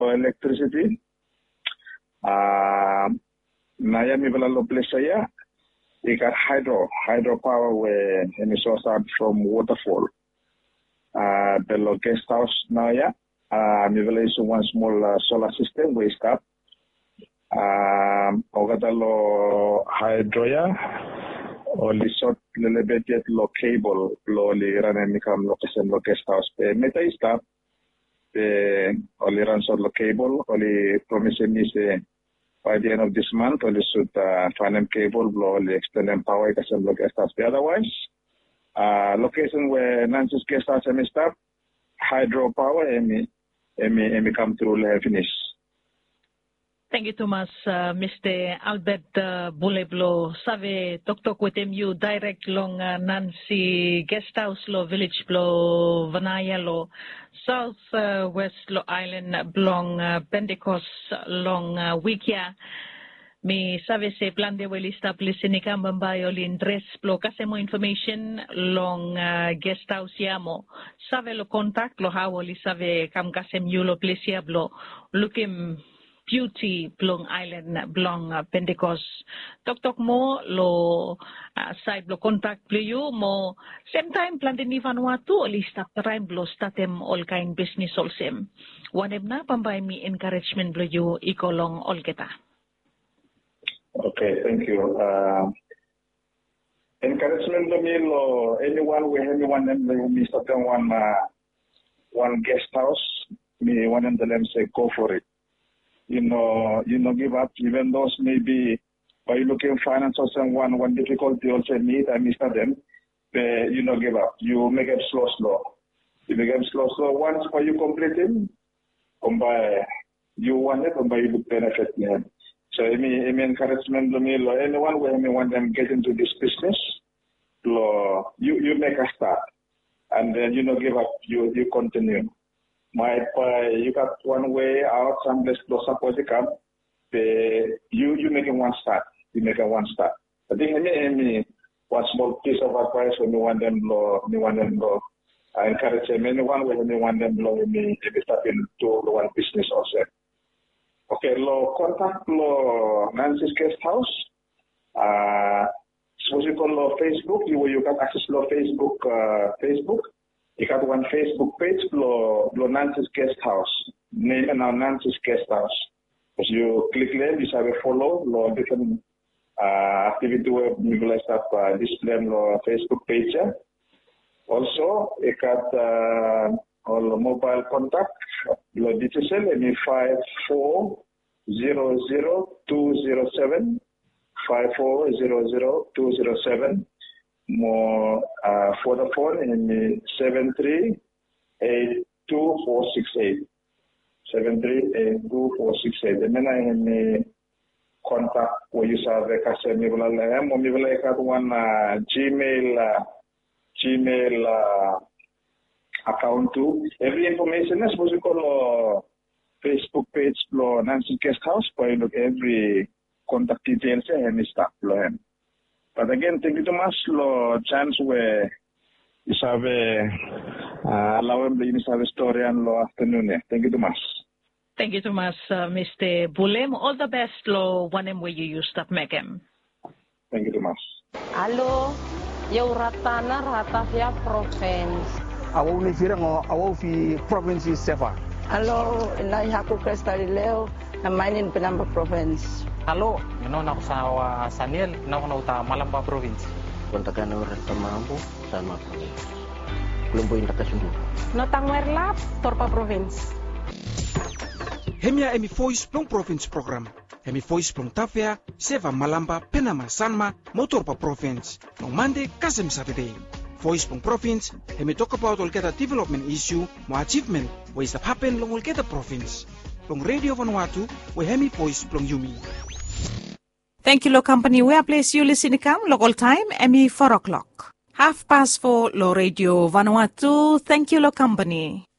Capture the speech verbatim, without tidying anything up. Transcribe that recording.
electricity. Uh, Naya mi bala lo place ya. We got hydro, hydropower where any source out from waterfall. Uh, the lo guest house now ya. Uh, mi bala is one small uh, solar system we start. Um, ogata lo hydro ya. Only short little bit yet lo cable lo li run and become location lo guest house. Pe meta is start. Pe only run short lo cable. Only promising me say. By the end of this month, we should uh, find them cable, blow, extend them power, because of guest house. Otherwise, uh, location where Nancy's guest house and stop, hydro power, and me, and me, and me come through and finish. Thank you, Thomas. Uh, Mister Albert uh, Buleblo, Save Tok Tok with M U direct long uh, Nancy guest house lo village lo Vanaya lo south uh, west lo island long uh, Pentecost long uh, Wikia. Mi save se plan de wel establish ni kambambayo lin dress plo kasi mo information long uh, guest house yamo. Save lo contact lo hawoli save kam kasi M U lo place yablo looking Beauty Blong Island Blong uh, Pentecost. Tok tok mo lo uh, side lo contact plo you mo same time plan din ni Vanuatu ali stop time blo statem all kind business olsem. Waneb na pambay mi encouragement plo you ikolong all kita. Okay, thank you. Uh, encouragement lo mi lo anyone we anyone them mi statem one uh, one guest house me one of them say go for it. You know, you know, give up, even those maybe by looking financial someone one difficulty also meet, I miss them, but you know, give up. You make it slow, slow. You make it slow, slow. Once by you complete it, come by you want it, come by you benefit them. So I mean, I mean, encouragement to me, anyone where me want them get into this business, you you make a start, and then you know, give up. You you continue. My, uh, you got one way out, some place to support the camp. You, you make it one start. You make it one start. I think any, any one small piece of advice when you want them blow, you want them blow. I encourage them anyone when you want them blow, me, if you start into one business also. Okay, lo contact lo Nancy's guest house. Uh, suppose you call lo Facebook, you, you can access lo Facebook, uh, Facebook. You got one Facebook page, Blo, Blo Nancy's Guest House. Name and now Nancy's Guest House. As you click there, you have a follow, Blo different uh, activity where you will start uh, display on Facebook page. Also, you got uh, all mobile contact, Blo digital, and five four zero zero two zero seven, five four zero zero two zero seven. More uh, for the phone in seven three eight two four six eight. seven three eight two four six eight. And then I have contact where you have a customer. I am on one uh, Gmail, uh, Gmail uh, account too. Every information is supposed to call uh, Facebook page, Nancy Guest House, but look every contact details and stuff. But again, thank you so much for the chance where you have a allowable you have a story and lo afternoon. Thank you so much. Thank you so much, uh, Mister Bulem. All the best lo wanem where you use to make him. Thank you so much. Hello, yo ratana ratafia province. Awo ni fira ngo awo fi province sefa. Hello, inay hako Cristalileo na mainin Penamba province. Halo, ino na ko sa Saniel, na ko na uta Malamba province. Kontakan orang Tamambu sama province. Lumbu indak kasundu. No Tangwerlap, Torpa province. Hemia emi Voice Plong province program. Hemi Voice Plong Tafea, Seva Malamba, Penama Sanma, Motorpa province. No Monday, Kasem Saturday. Voice Plong province, hemi talk about all get development issue, mo achievement, ways that happen long all get province. Plong Radio Vanuatu, we hemi Voice Plong Yumi. Thank you, Lo Company. Where place you listen to local time, Emmy four o'clock. Half past four, Lo Radio Vanuatu. Thank you, Lo Company.